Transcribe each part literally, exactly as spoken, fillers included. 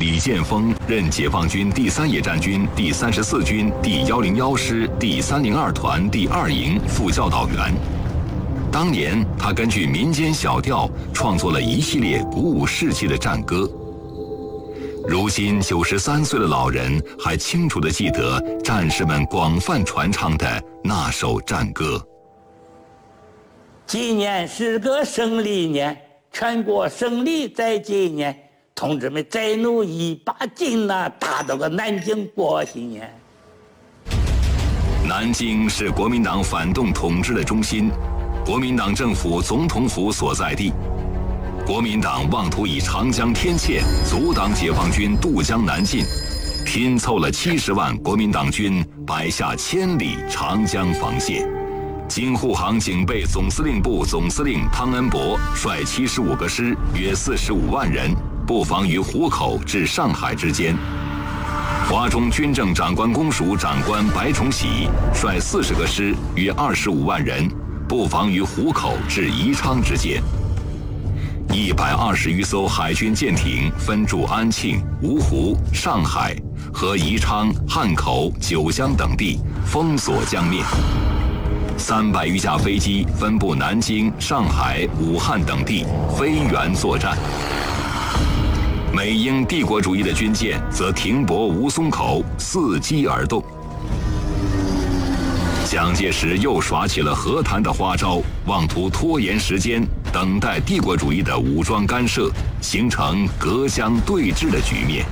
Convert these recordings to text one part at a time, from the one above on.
李建峰任解放军第三野战军第三十四军第一零一师第三零二团第二营副教导员。当年，他根据民间小调创作了一系列鼓舞士气的战歌。如今九十三岁的老人还清楚地记得战士们广泛传唱的那首战歌。 今年是个胜利年，全国胜利在今年，同志们再努一把劲呐、啊，打到个南京过新年。 南京是国民党反动统治的中心，国民党政府总统府所在地。国民党妄图以长江天堑阻挡解放军渡江南进，拼凑了七十万国民党军，摆下千里长江防线。京沪杭警备总司令部总司令汤恩伯率七十五个师，约四十五万人，布防于湖口至上海之间。华中军政长官公署长官白崇禧率四十个师，约二十五万人，布防于湖口至宜昌之间。一百二十余艘海军舰艇分驻安庆、芜湖、上海和宜昌、汉口、九江等地，封锁江面。三百余架飞机分布南京、上海、武汉等地，飞援作战。美英帝国主义的军舰则停泊吴淞口，伺机而动。蒋介石又耍起了和谈的花招，妄图拖延时间，等待帝国主义的武装干涉，形成隔江对峙的局面。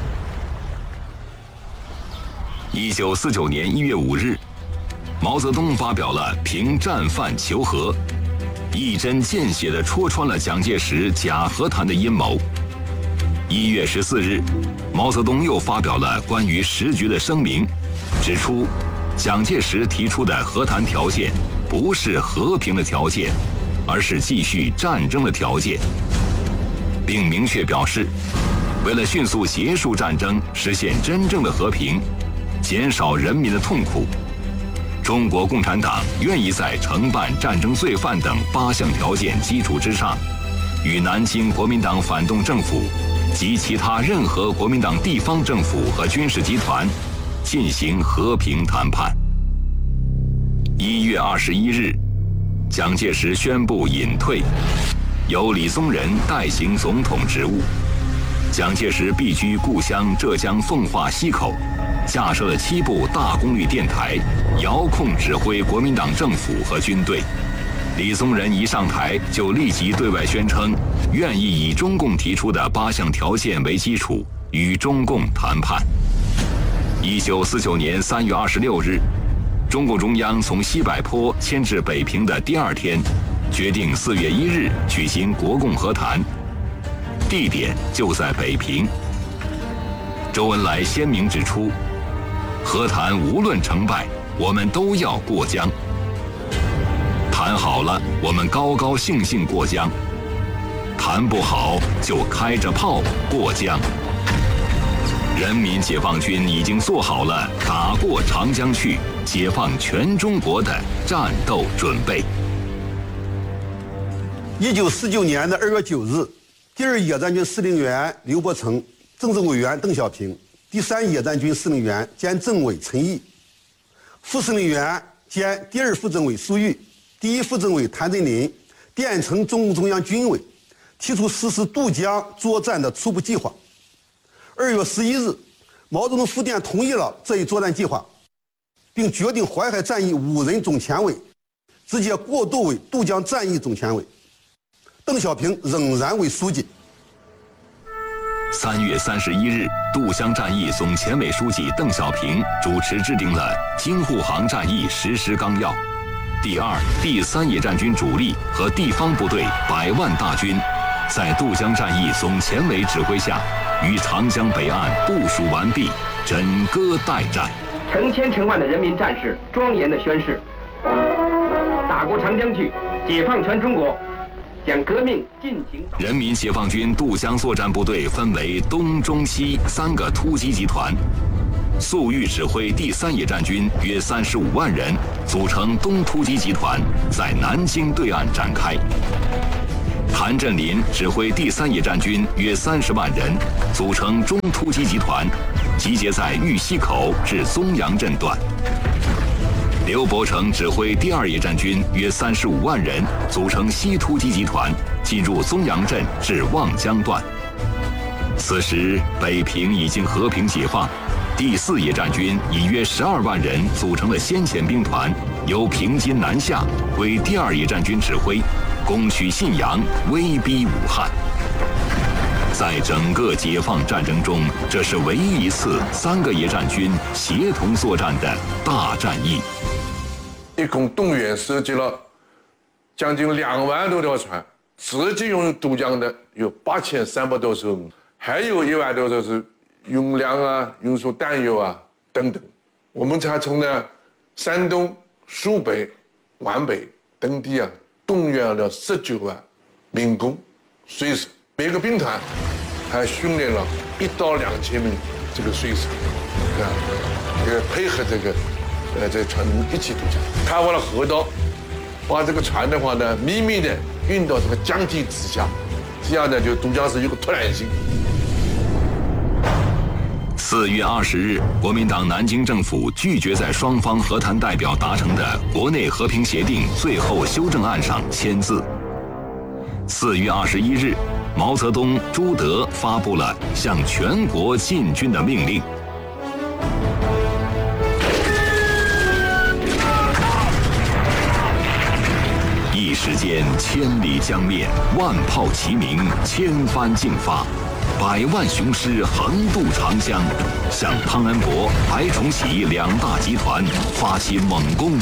一九四九年一月五日，毛泽东发表了《评战犯求和》，一针见血地戳穿了蒋介石假和谈的阴谋。一月十四日，毛泽东又发表了关于时局的声明，指出蒋介石提出的和谈条件不是和平的条件，而是继续战争的条件，并明确表示，为了迅速结束战争，实现真正的和平，减少人民的痛苦，中国共产党愿意在惩办战争罪犯等八项条件基础之上，与南京国民党反动政府及其他任何国民党地方政府和军事集团进行和平谈判。一月二十一日，蒋介石宣布隐退，由李宗仁代行总统职务。蒋介石避居故乡浙江奉化溪口，架设了七部大功率电台，遥控指挥国民党政府和军队。李宗仁一上台就立即对外宣称，愿意以中共提出的八项条件为基础，与中共谈判。一九四九年三月二十六日，中共中央从西柏坡迁至北平的第二天，决定四月一日举行国共和谈，地点就在北平。周恩来鲜明指出，和谈无论成败，我们都要过江。谈好了，我们高高兴兴过江；谈不好，就开着炮过江。人民解放军已经做好了打过长江去、解放全中国的战斗准备。 一九四九年的二月九日，第二野战军司令员刘伯承、政治委员邓小平、第三野战军司令员兼政委陈毅、副司令员兼第二副政委苏玉、第一副政委谭震林电呈中共中央军委，提出实施渡江作战的初步计划。二月十一日，毛泽东复电同意了这一作战计划，并决定淮海战役五人总前委直接过渡为渡江战役总前委，邓小平仍然为书记。 三月三十一日，渡江战役总前委书记邓小平主持制定了京沪杭战役实施纲要。第二、第三野战军主力和地方部队百万大军，在渡江战役总前委指挥下，于长江北岸部署完毕，枕戈待战。 成千成万的人民战士庄严地宣誓：打过长江去，解放全中国，将革命进行。 人民解放军渡江作战部队分为东、中、西三个突击集团。粟裕指挥第三野战军约三十五万人，组成东突击集团，在南京对岸展开。 谭震林指挥第三野战军约三十万人，组成中突击集团，集结在玉溪口至宗阳镇段。刘伯承指挥第二野战军约三十五万人，组成西突击集团，进入宗阳镇至望江段。此时北平已经和平解放，第四野战军以约十二万人组成的先遣兵团，由平津南下，为第二野战军指挥，攻取信阳，威逼武汉。在整个解放战争中，这是唯一一次三个野战军协同作战的大战役。 一共动员设计了将近两万多条船，实际拥有渡江的有八千三百多艘，还有一万多艘是运粮啊、运输弹药啊等等。我们才从呢山东、苏北、皖北等地啊动员了十九万民工、水手，每个兵团还训练了一到两千名这个水手，啊，这个配合这个呃这船一起渡江，开挖了河道，把这个船的话呢秘密的运到这个江体之下，这样呢就渡江是有个突然性。 四月二十日，国民党南京政府拒绝在双方和谈代表达成的国内和平协定最后修正案上签字。四月二十一日，毛泽东、朱德发布了向全国进军的命令。一时间，千里江面，万炮齐鸣，千帆竞发。百万雄师横渡长江，向汤恩伯、白崇禧两大集团发起猛攻。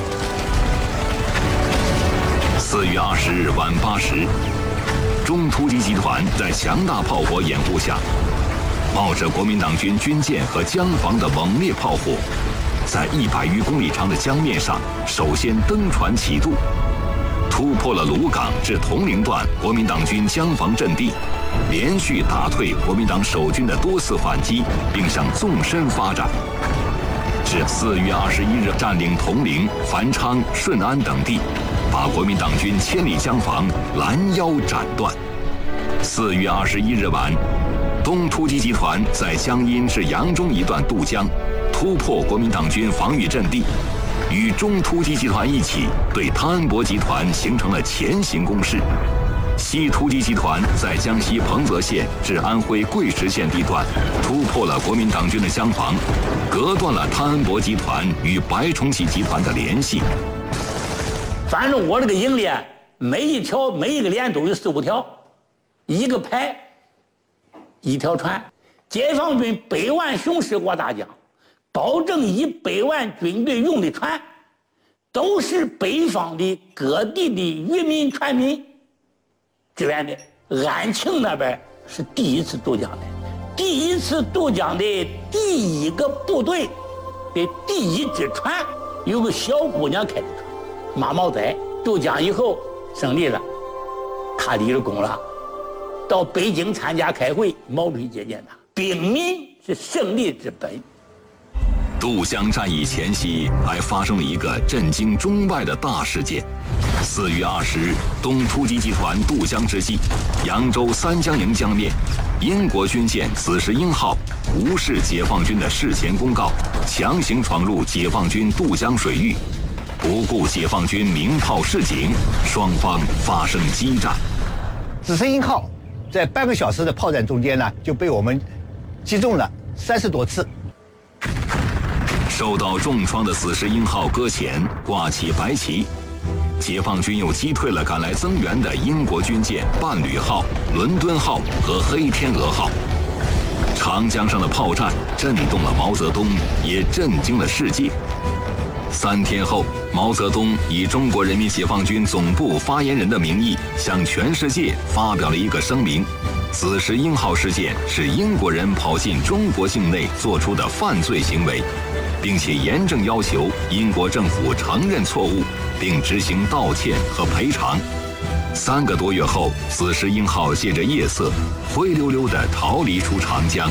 四月二十日晚八时，中突击集团在强大炮火掩护下，冒着国民党军军舰和江防的猛烈炮火，在一百余公里长的江面上首先登船起渡，突破了鲁港至铜陵段国民党军江防阵地，连续打退国民党守军的多次反击，并向纵深发展，至四月二十一日占领铜陵、繁昌、顺安等地，把国民党军千里江防拦腰斩断。四月二十一日晚，东突击集团在江阴至扬中一段渡江，突破国民党军防御阵地，与中突击集团一起对汤恩伯集团形成了前行攻势。西突击集团在江西彭泽县至安徽贵石县地段突破了国民党军的江防，隔断了汤恩伯集团与白崇禧集团的联系。 反正我这个营连，每一条每一个连都有四五条，一个排一条船。解放军百万雄师过大江，保证以百万军队用的船都是北方的各地的渔民船民支援的。安庆那边是第一次渡江的，第一次渡江的第一个部队的第一只船，有个小姑娘开的船，马毛仔。渡江以后胜利了，他立了功了，到北京参加开会，毛主席接见他。兵民是胜利之本。 渡江战役前夕，还发生了一个震惊中外的大事件。四月二十日，东突击集团渡江之际，扬州三江营江面，英国军舰紫石英号无视解放军的事前公告，强行闯入解放军渡江水域，不顾解放军鸣炮示警，双方发生激战。 紫石英号在半个小时的炮战中间呢，就被我们击中了三十多次。 受到重创的紫石英号搁浅，挂起白旗。解放军又击退了赶来增援的英国军舰伴侣号、伦敦号和黑天鹅号。长江上的炮战震动了毛泽东，也震惊了世界。三天后，毛泽东以中国人民解放军总部发言人的名义，向全世界发表了一个声明：紫石英号事件是英国人跑进中国境内做出的犯罪行为，并且严正要求英国政府承认错误，并执行道歉和赔偿。三个多月后，紫石英号借着夜色，灰溜溜地逃离出长江。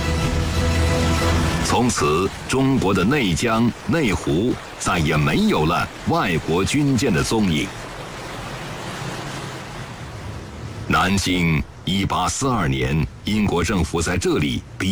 从此，中国的内江、内湖再也没有了外国军舰的踪影。 南京，一八四二年，英国政府在这里逼